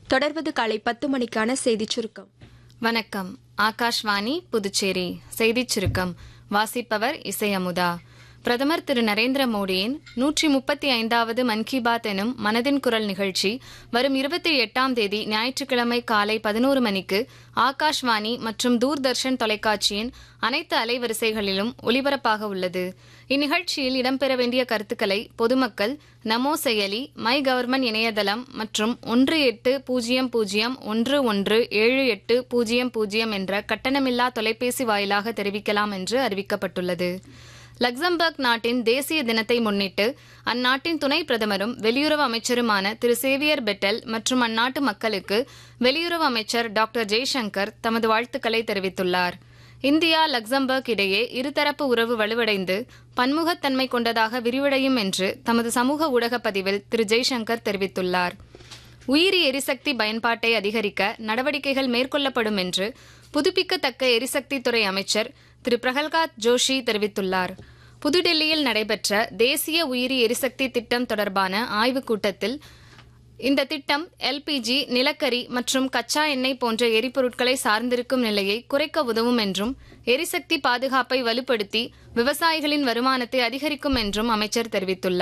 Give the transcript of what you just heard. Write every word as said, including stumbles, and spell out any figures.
தொடர்வது காலை பத்து மணிக்கான செய்திச் சுருக்கம். வணக்கம். ஆகாஷ்வாணி புதுச்சேரி செய்திச் சுருக்கம் வாசிப்பவர் இசை அமுதா. பிரதமர் திரு நரேந்திர மோடியின் நூற்றி முப்பத்தி ஐந்தாவது மன் கி பாத் எனும் மனதின் குரல் நிகழ்ச்சி வரும் இருபத்தி எட்டாம் தேதி ஞாயிற்றுக்கிழமை காலை பதினோரு மணிக்கு ஆகாஷ்வாணி மற்றும் தூர்தர்ஷன் தொலைக்காட்சியின் அனைத்து அலைவரிசைகளிலும் ஒலிபரப்பாக உள்ளது. இந்நிகழ்ச்சியில் இடம்பெற வேண்டிய கருத்துக்களை பொதுமக்கள் நமோ செயலி, மை கவர்மெண்ட் இணையதளம் மற்றும் ஒன்று எட்டு பூஜ்ஜியம் பூஜ்ஜியம் ஒன்று ஒன்று ஏழு எட்டு பூஜ்ஜியம் பூஜ்ஜியம் என்ற கட்டணமில்லா தொலைபேசி வாயிலாக தெரிவிக்கலாம் என்று அறிவிக்கப்பட்டுள்ளது. லக்சம்பர்க் நாட்டின் தேசிய தினத்தை முன்னிட்டு அந்நாட்டின் துணை பிரதமரும் வெளியுறவு அமைச்சருமான திரு சேவியர் பெட்டல் மற்றும் அந்நாட்டு மக்களுக்கு வெளியுறவு அமைச்சர் டாக்டர் ஜெய்சங்கர் தமது வாழ்த்துக்களை தெரிவித்துள்ளார். இந்தியா லக்சம்பர்க் இடையே இருதரப்பு உறவு வலுவடைந்து பன்முகத்தன்மை கொண்டதாக விரிவடையும் என்று தமது சமூக ஊடக பதிவில் திரு ஜெய்சங்கர் தெரிவித்துள்ளார். உயிரி எரிசக்தி பயன்பாட்டை அதிகரிக்க நடவடிக்கைகள் மேற்கொள்ளப்படும் என்று புதுப்பிக்கத்தக்க எரிசக்தி துறை அமைச்சர் திரு பிரகல்காத் ஜோஷி தெரிவித்துள்ளார். புதுடெல்லியில் நடைபெற்ற தேசிய உயிரி எரிசக்தி திட்டம் தொடர்பான ஆய்வுக் கூட்டத்தில் இந்த திட்டம் எல்பிஜி, நிலக்கரி மற்றும் கச்சா எண்ணெய் போன்ற எரிபொருட்களை சார்ந்திருக்கும் நிலையை குறைக்க உதவும் என்றும் எரிசக்தி பாதுகாப்பை வலுப்படுத்தி விவசாயிகளின் வருமானத்தை அதிகரிக்கும் என்றும் அமைச்சர் தெரிவித்துள்ளார்.